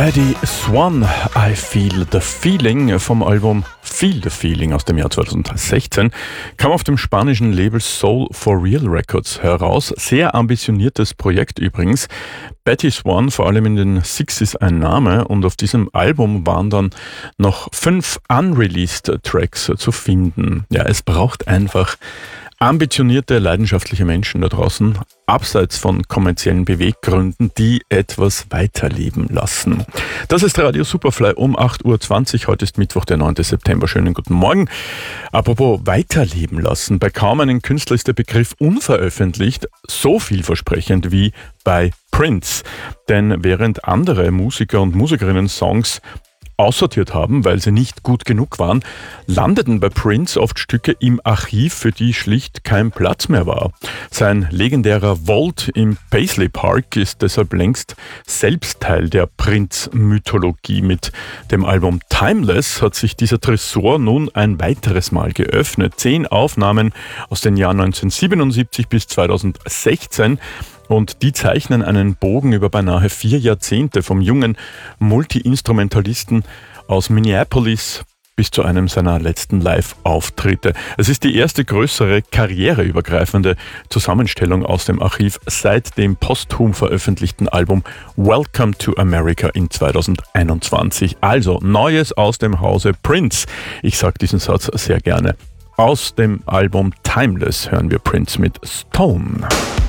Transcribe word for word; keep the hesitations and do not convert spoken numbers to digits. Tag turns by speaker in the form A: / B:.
A: Betty Swan, I Feel the Feeling vom Album Feel the Feeling aus dem Jahr zweitausendsechzehn, kam auf dem spanischen Label Soul for Real Records heraus. Sehr ambitioniertes Projekt übrigens. Betty Swan, vor allem in den Sixties ein Name, und auf diesem Album waren dann noch fünf unreleased Tracks zu finden. Ja, es braucht einfach ambitionierte, leidenschaftliche Menschen da draußen, abseits von kommerziellen Beweggründen, die etwas weiterleben lassen. Das ist Radio Superfly um acht Uhr zwanzig. Heute ist Mittwoch, der neunte September. Schönen guten Morgen. Apropos weiterleben lassen. Bei kaum einem Künstler ist der Begriff unveröffentlicht so vielversprechend wie bei Prince. Denn während andere Musiker und Musikerinnen Songs aussortiert haben, weil sie nicht gut genug waren, landeten bei Prince oft Stücke im Archiv, für die schlicht kein Platz mehr war. Sein legendärer Vault im Paisley Park ist deshalb längst selbst Teil der Prince-Mythologie. Mit dem Album Timeless hat sich dieser Tresor nun ein weiteres Mal geöffnet. Zehn Aufnahmen aus den Jahren neunzehnhundertsiebenundsiebzig bis zweitausendsechzehn. Und die zeichnen einen Bogen über beinahe vier Jahrzehnte vom jungen Multi-Instrumentalisten aus Minneapolis bis zu einem seiner letzten Live-Auftritte. Es ist die erste größere karriereübergreifende Zusammenstellung aus dem Archiv seit dem posthum veröffentlichten Album Welcome to America in zweitausendeinundzwanzig. Also Neues aus dem Hause Prince. Ich sage diesen Satz sehr gerne. Aus dem Album Timeless hören wir Prince mit Stone.